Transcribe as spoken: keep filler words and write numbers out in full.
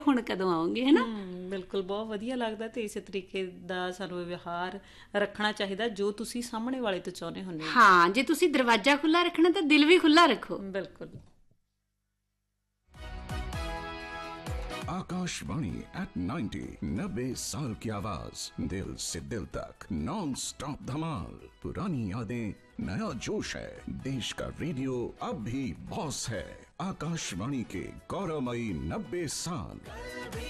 ਹੁਣ ਕਦੋਂ ਆਓਗੇ, ਹੈ ਨਾ। ਹੂੰ, ਬਿਲਕੁਲ ਬਹੁਤ ਵਧੀਆ ਲੱਗਦਾ ਤੇ ਇਸੇ ਤਰੀਕੇ ਦਾ ਸਾਨੂੰ ਵਿਵਹਾਰ ਰੱਖਣਾ ਚਾਹੀਦਾ ਜੋ ਤੁਸੀਂ ਸਾਹਮਣੇ ਵਾਲੇ ਤੋਂ ਚਾਹੁੰਦੇ ਹੁੰਦੇ ਹੋ। ਹਾਂ, ਜੇ ਤੁਸੀਂ ਦਰਵਾਜ਼ਾ ਖੁੱਲਾ ਰੱਖਣਾ ਤਾਂ ਦਿਲ ਵੀ ਖੁੱਲਾ ਰੱਖੋ। बिल्कुल। आकाशवाणी एट नाइन्टी, नब्बे साल की आवाज, दिल से दिल तक, नॉन स्टॉप धमाल, पुरानी यादें नया जोश है, देश का रेडियो अब भी बॉस है। आकाशवाणी के गौरवमयी नब्बे साल।